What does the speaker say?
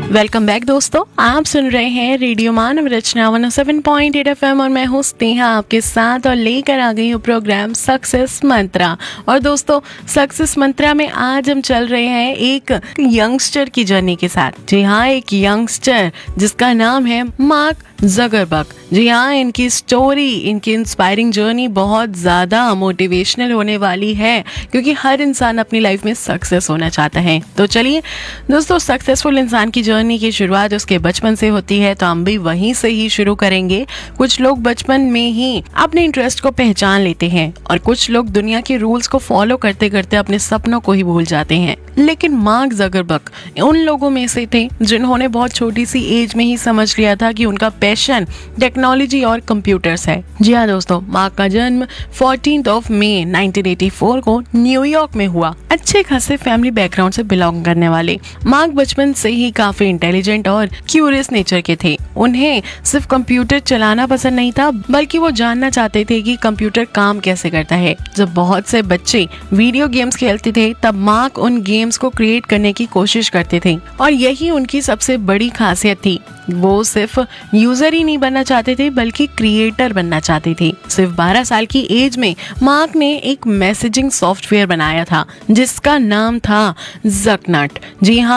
Welcome back दोस्तों, आप सुन रहे हैं रेडियो मानव रचना 107.8 FM और मैं हूँ स्नेहा आपके साथ और लेकर आ गई हूँ प्रोग्राम सक्सेस मंत्रा। और दोस्तों, सक्सेस मंत्रा में आज हम चल रहे हैं एक यंगस्टर की जर्नी के साथ। जी हाँ, एक यंगस्टर जिसका नाम है मार्क ज़करबर्ग। जी हाँ, इनकी स्टोरी, इनकी इंस्पायरिंग जर्नी बहुत ज़्यादा मोटिवेशनल होने वाली है क्योंकि हर इंसान अपनी लाइफ में सक्सेस होना चाहता है। तो चलिए दोस्तों, सक्सेसफुल इंसान की जर्नी की शुरुआत उसके बचपन से होती है, तो हम भी वहीं से ही शुरू करेंगे। कुछ लोग बचपन में ही अपने इंटरेस्ट को पहचान लेते हैं और कुछ लोग दुनिया के रूल्स को फॉलो करते करते अपने सपनों को ही भूल जाते हैं। लेकिन मार्क ज़करबर्ग उन लोगों में से थे जिन्होंने बहुत छोटी सी एज में ही समझ लिया था कि उनका पैशन टेक्नोलॉजी और कंप्यूटर्स है। जी हाँ दोस्तों, मार्क का जन्म 14 मई 1984 को न्यूयॉर्क में हुआ। अच्छे खासे फैमिली बैकग्राउंड से बिलोंग करने वाले मार्क बचपन से ही काफी इंटेलिजेंट और क्यूरियस नेचर के थे। उन्हें सिर्फ कंप्यूटर चलाना पसंद नहीं था, बल्कि वो जानना चाहते थे कि कंप्यूटर काम कैसे करता है। जब बहुत से बच्चे वीडियो गेम्स खेलते थे, तब मार्क उन गेम्स को क्रिएट करने की कोशिश करते थे और यही उनकी सबसे बड़ी खासियत थी। वो सिर्फ यूजर ही नहीं बनना चाहते थे, बल्कि क्रिएटर बनना चाहते थे। सिर्फ 12 साल की एज में मार्क ने एक मैसेजिंग सॉफ्टवेयर बनाया था जिसका नाम था ज़कनट। जी हाँ,